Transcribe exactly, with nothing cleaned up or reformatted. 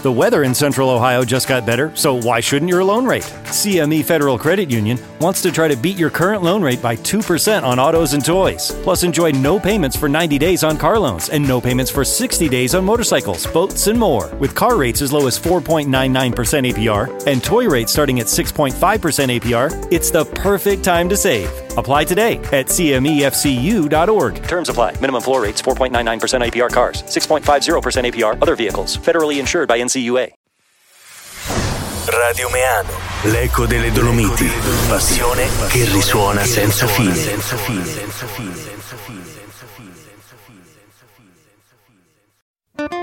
The weather in Central Ohio just got better, so why shouldn't your loan rate? C M E Federal Credit Union wants to try to beat your current loan rate by two percent on autos and toys. Plus, enjoy no payments for ninety days on car loans and no payments for sixty days on motorcycles, boats, and more. With car rates as low as four point nine nine percent A P R and toy rates starting at six point five percent A P R, it's the perfect time to save. Apply today at C M E F C U dot org. Terms apply. Minimum floor rates four point nine nine percent A P R cars, six point five zero percent A P R other vehicles. Federally insured by N C U A. Radio Meano, l'eco delle Dolomiti, passione che risuona senza fine.